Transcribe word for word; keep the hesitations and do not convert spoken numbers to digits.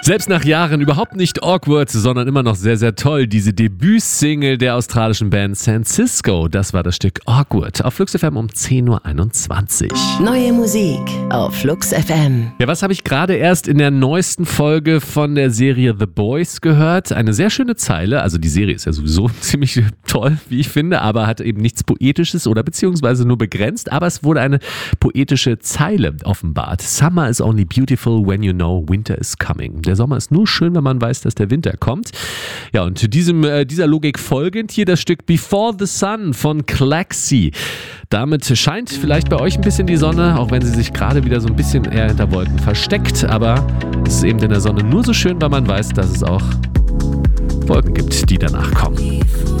Selbst nach Jahren überhaupt nicht awkward, sondern immer noch sehr, sehr toll. Diese Debütsingle der australischen Band San Cisco, das war das Stück Awkward. Auf Flux F M um zehn Uhr einundzwanzig. Neue Musik auf Flux F M. Ja, was habe ich gerade erst in der neuesten Folge von der Serie The Boys gehört? Eine sehr schöne Zeile. Also die Serie ist ja sowieso ziemlich toll, wie ich finde, aber hat eben nichts Poetisches oder beziehungsweise nur begrenzt. Aber es wurde eine poetische Zeile offenbart. Summer is only beautiful when you know winter is coming. Der Sommer ist nur schön, wenn man weiß, dass der Winter kommt. Ja, und diesem, äh, dieser Logik folgend hier das Stück Before the Sun von Klaxi. Damit scheint vielleicht bei euch ein bisschen die Sonne, auch wenn sie sich gerade wieder so ein bisschen eher hinter Wolken versteckt. Aber es ist eben in der Sonne nur so schön, weil man weiß, dass es auch Wolken gibt, die danach kommen.